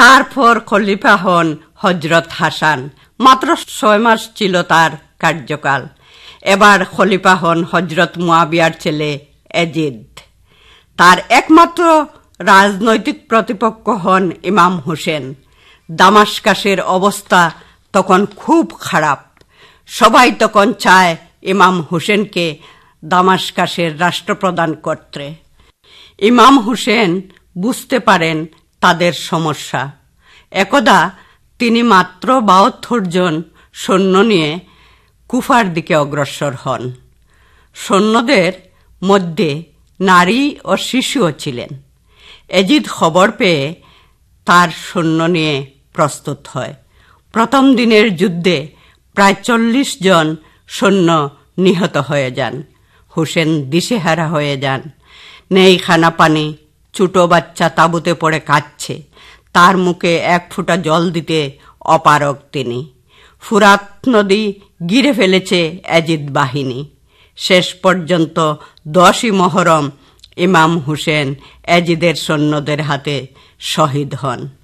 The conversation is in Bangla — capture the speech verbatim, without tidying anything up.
তারপর খলিফা হন হযরত হাসান। মাত্র ছয় মাস ছিল তার কার্যকাল। এবার খলিফা হন হযরত মুয়াবিয়ার ছেলে এজিদ। তার একমাত্র রাজনৈতিক প্রতিপক্ষ হন ইমাম হোসেন। দামাস্কাসের অবস্থা তখন খুব খারাপ। সবাই তখন চায় ইমাম হোসেনকে দামাস্কাসের রাষ্ট্রপ্রধান করতে। ইমাম হোসেন বুঝতে পারেন তাদের সমস্যা। একদা তিনি মাত্র বাহাত্তর জন সৈন্য নিয়ে কুফার দিকে অগ্রসর হন। সৈন্যদের মধ্যে নারী ও শিশুও ছিলেন। এজিদ খবর পেয়ে তার সৈন্য নিয়ে প্রস্তুত হয়। প্রথম দিনের যুদ্ধে প্রায় চল্লিশ জন সৈন্য নিহত হয়ে যান। হোসেন দিশেহারা হয়ে যান। নেই খানা পানি। ছোট বাচ্চা তাঁবুতে পড়ে কাঁদছে। তার মুখে এক ফোঁটা জল দিতে অপারগ তিনি। ফুরাত নদী ঘিরে ফেলেছে এজিদ বাহিনী। শেষ পর্যন্ত দশই মহরম ইমাম হোসেন এজিদের সৈন্যদের হাতে শহীদ হন।